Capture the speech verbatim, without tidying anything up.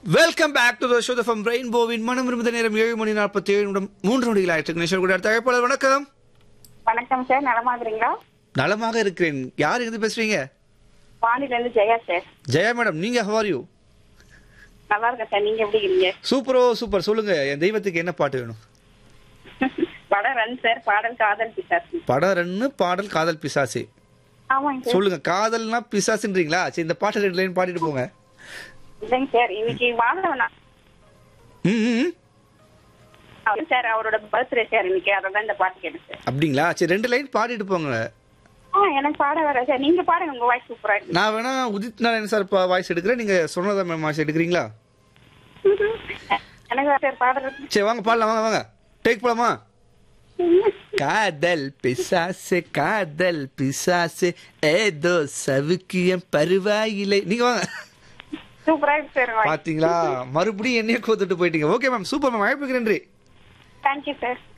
Welcome back to the show from ரெயின்போவின் மனம் விரும்புத நேரம் ஏழு மணி நாற்பத்தி ஏழு நிமிடம் மூன்று நொடிகள் ஆயிட்டு நிஷர் கூட தகவல். வணக்கம். வணக்கம் சார், நலமா இருக்கிறீங்களா? நலமாக இருக்கிறேன். யார் இருந்து பேசுறீங்க? வாணில இருந்து ஜெயா சார். ஜெயா மேடம், நீங்க how are you? நல்லா இருக்கேன் சார், நீங்க எப்படி இருக்கீங்க? சூப்பரோ சூப்பர். சொல்லுங்க, என் தெய்வத்துக்கு என்ன பாட்டு வேணும்? படம் ரன் சார், பாடல் காதல் பிசாசு. படம் ரன்னு, பாடல் காதல் பிசாசு. ஆமாங்க சார். சொல்லுங்க, காதல்னா பிசாசுன்றீங்களா? சரி, இந்த பாட்டை ரெண்டு லைன் பாடிட்டு போங்க. இல்லைங்க சார், இன்னைக்கு வாழவனா ம் சார், அவரோட பர்த்டே சார் இன்னைக்கு, அதான் இந்த பாட்டு கேட்டேன் சார். அப்படிங்களா? சரி, ரெண்டு லைன் பாடிட்டு போங்க. ஆ எனக்கு பாட வர சார், நீங்க பாடுங்க, உங்க வாய்ஸ் சூப்பரா இருக்கு. நான் வேணா உதித் நாராயண் சார் வாய்ஸ் எடுக்கிறேன், நீங்க சொன்னதா மேம் வாய்ஸ் எடுக்கிறீங்களா? எனக்கு சார் பாடுறது. சரி, வாங்க பாடலாம், வாங்க வாங்க டேக் போலாமா? காதல் பிசாசு காதல் பிசாசு ஏதோ சவுக்கியம் பருவாயில்லை. நீங்க வாங்க. சூப்பரா இருக்கு சார். பாத்தீங்களா, மறுபடியும் என்னைய கோத்துட்டு போயிட்டீங்க. ஓகே மேம், சூப்பர் மேம், அழைப்புக்கு நன்றி. Thank you sir.